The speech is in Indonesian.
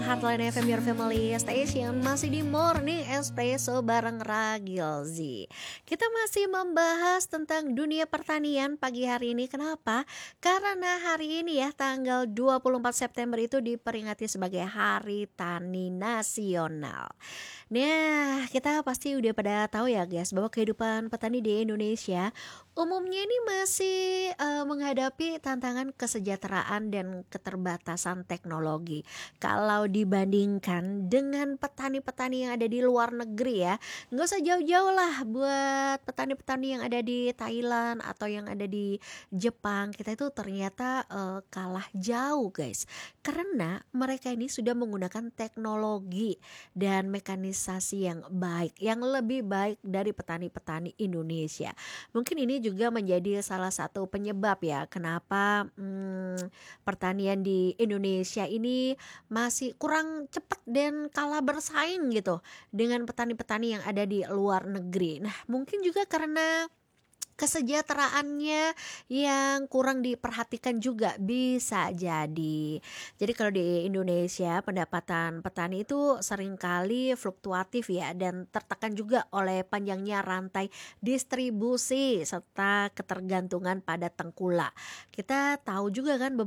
Heartline FM Your Family Station. Masih di Morning Espresso bareng Ragil Z. Kita masih membahas tentang dunia pertanian pagi hari ini. Kenapa? Karena hari ini ya tanggal 24 September itu diperingati sebagai Hari Tani Nasional. Nah, kita pasti udah pada tahu ya guys bahwa kehidupan petani di Indonesia umumnya ini masih menghadapi tantangan kesejahteraan dan keterbatasan teknologi. Kalau dibandingkan dengan petani-petani yang ada di luar negeri ya, nggak usah jauh-jauh lah buat petani-petani yang ada di Thailand atau yang ada di Jepang, kita itu ternyata kalah jauh guys. Karena mereka ini sudah menggunakan teknologi dan mekanisasi yang baik, yang lebih baik dari petani-petani Indonesia. Mungkin ini juga menjadi salah satu penyebab ya kenapa pertanian di Indonesia ini masih kurang cepat dan kalah bersaing gitu dengan petani-petani yang ada di luar negeri. Nah, mungkin juga karena kesejahteraannya yang kurang diperhatikan juga bisa jadi. Jadi kalau di Indonesia pendapatan petani itu seringkali fluktuatif ya dan tertekan juga oleh panjangnya rantai distribusi serta ketergantungan pada tengkulak. Kita tahu juga kan